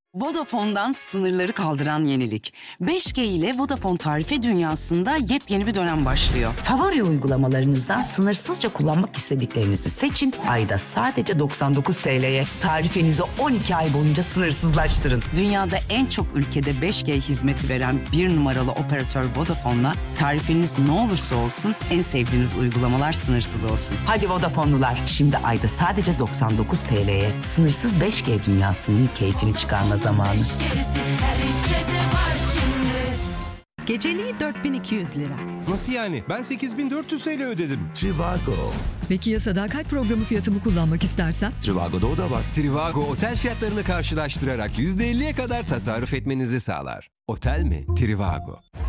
Vodafone'dan sınırları kaldıran yenilik. 5G ile Vodafone tarife dünyasında yepyeni bir dönem başlıyor. Favori uygulamalarınızdan sınırsızca kullanmak istediklerinizi seçin. Ayda sadece 99 TL'ye tarifenizi 12 ay boyunca sınırsızlaştırın. Dünyada en çok ülkede 5G hizmeti veren bir numaralı operatör Vodafone'la tarifeniz ne olursa olsun en sevdiğiniz uygulamalar sınırsız olsun. Hadi Vodafone'lular, şimdi ayda sadece 99 TL'ye sınırsız 5G dünyasının keyfini çıkarma zamanı. Geceliği 4200 lira. Nasıl yani? Ben 8400 TL ödedim. Trivago. Peki ya sadakat programı fiyatımı kullanmak istersem? Trivago'da o da var. Trivago otel fiyatlarını karşılaştırarak %50'ye kadar tasarruf etmenizi sağlar. Otel mi? Trivago.